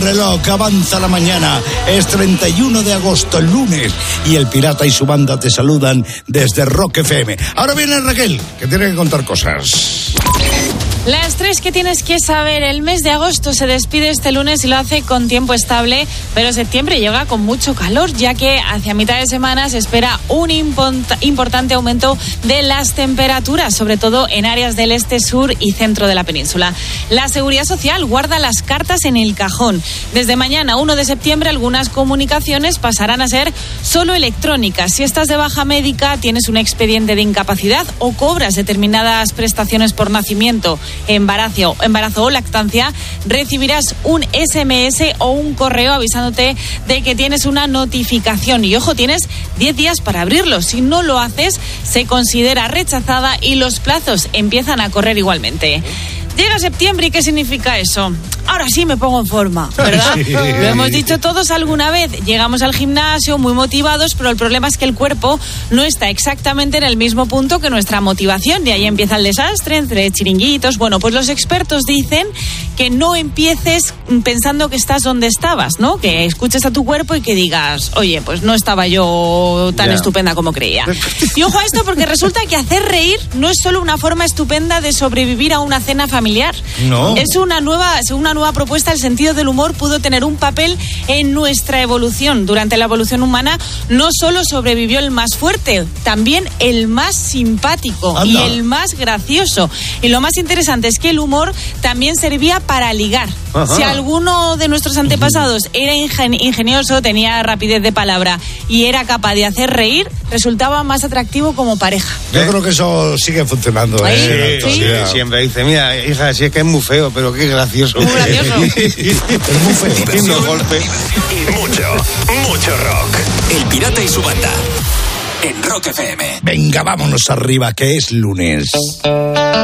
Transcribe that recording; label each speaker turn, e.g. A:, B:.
A: reloj, avanza la mañana. Es 31 de agosto, el lunes, y el Pirata y su banda te saludan desde Rock FM. Ahora viene Raquel, que tiene que contar cosas.
B: Las 3 que tienes que saber. El mes de agosto se despide este lunes y lo hace con tiempo estable, pero septiembre llega con mucho calor, ya que hacia mitad de semana se espera un importante aumento de las temperaturas, sobre todo en áreas del este, sur y centro de la península. La Seguridad Social guarda las cartas en el cajón. Desde mañana, 1 de septiembre, algunas comunicaciones pasarán a ser solo electrónicas. Si estás de baja médica, tienes un expediente de incapacidad o cobras determinadas prestaciones por nacimiento, embarazo o lactancia, recibirás un SMS o un correo avisándote de que tienes una notificación. Y ojo, tienes 10 días para abrirlo. Si no lo haces, se considera rechazada y los plazos empiezan a correr igualmente. Llega septiembre, ¿y qué significa eso? Ahora sí me pongo en forma, ¿verdad? Sí. Lo hemos dicho todos alguna vez. Llegamos al gimnasio muy motivados, pero el problema es que el cuerpo no está exactamente en el mismo punto que nuestra motivación. De ahí empieza el desastre, entre chiringuitos. Bueno, pues los expertos dicen que no empieces pensando que estás donde estabas, ¿no? Que escuches a tu cuerpo y que digas, oye, pues no estaba yo tan estupenda como creía. Y ojo a esto, porque resulta que hacer reír no es solo una forma estupenda de sobrevivir a una cena familiar.
A: No.
B: Es una nueva propuesta. El sentido del humor pudo tener un papel en nuestra evolución. Durante la evolución humana no solo sobrevivió el más fuerte, también el más simpático. Anda. Y el más gracioso. Y lo más interesante es que el humor también servía para ligar. Ajá. Si alguno de nuestros antepasados era ingenioso, tenía rapidez de palabra y era capaz de hacer reír, resultaba más atractivo como pareja.
A: Yo creo que eso sigue funcionando.
C: Sí, siempre dice, mira, hija, si es que es muy feo, pero qué gracioso.
B: Muy gracioso.
A: Es muy feo.
D: Y mucho rock. El Pirata y su banda. En Rock FM.
A: Venga, vámonos arriba, que es lunes.